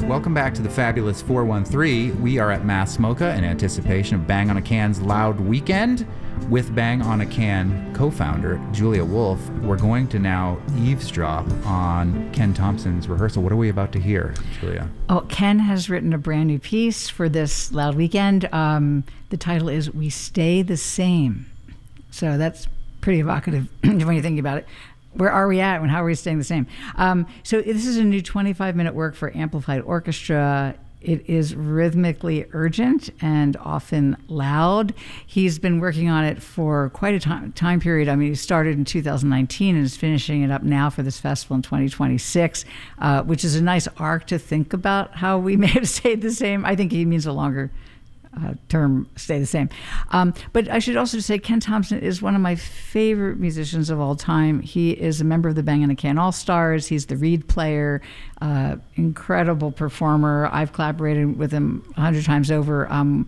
Welcome back to the Fabulous 413. We are at Mass Mocha in anticipation of Bang on a Can's Loud Weekend with Bang on a Can co-founder Julia Wolf. We're going to now eavesdrop on Ken Thompson's rehearsal. What are we about to hear, Julia? Oh, Ken has written a brand new piece for this Loud Weekend. The title is We Stay the Same. So that's pretty evocative when you think about it. Where are we at and how are we staying the same? So this is a new 25-minute work for amplified orchestra. It is rhythmically urgent and often loud. He's been working on it for quite a time period. I mean, he started in 2019 and is finishing it up now for this festival in 2026, which is a nice arc to think about how we may have stayed the same. I think he means a longer term, stay the same. But I should also say Ken Thompson is one of my favorite musicians of all time. He is a member of the Bang on a Can All-Stars. He's the reed player, incredible performer. I've collaborated with him 100 times over.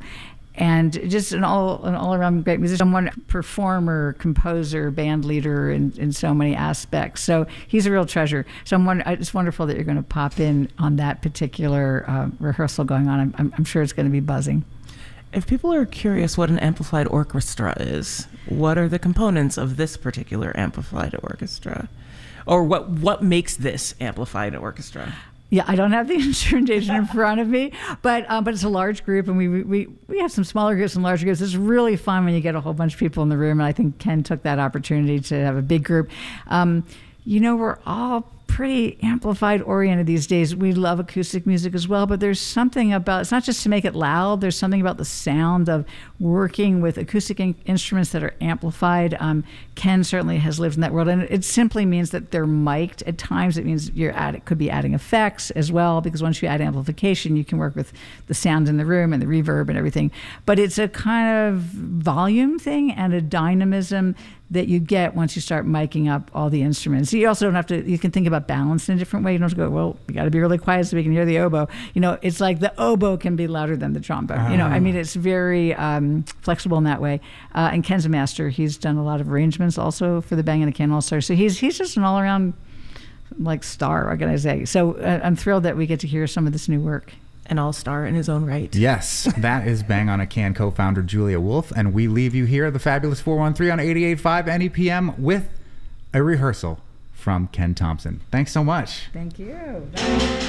And just an all-around great musician, one performer, composer, band leader in so many aspects. So he's a real treasure. So it's wonderful that you're going to pop in on that particular rehearsal going on. I'm sure it's going to be buzzing. If people are curious what an amplified orchestra is, what are the components of this particular amplified orchestra? Or what makes this amplified orchestra? Yeah, I don't have the instrumentation in front of me, but it's a large group, and we have some smaller groups and larger groups. It's really fun when you get a whole bunch of people in the room, and I think Ken took that opportunity to have a big group. We're all pretty amplified oriented these days. We love acoustic music as well, but there's something about, it's not just to make it loud, there's something about the sound of working with acoustic instruments that are amplified. Ken certainly has lived in that world, and it simply means that they're mic'd. At times it means could be adding effects as well, because once you add amplification, you can work with the sound in the room and the reverb and everything. But it's a kind of volume thing and a dynamism that you get once you start miking up all the instruments. You also don't have to, you can think about balance in a different way. You don't have to go, well, we got to be really quiet so we can hear the oboe. It's like the oboe can be louder than the trombone. It's very flexible in that way. And Ken's a master. He's done a lot of arrangements also for the Bang on a Can All-Stars. So he's just an all-around star, what can I say? So I'm thrilled that we get to hear some of this new work. An all-star in his own right. Yes, that is Bang on a Can co-founder Julia Wolf, and we leave you here at the Fabulous 413 on 88.5 NEPM with a rehearsal from Ken Thompson. Thanks so much. Thank you. Bye.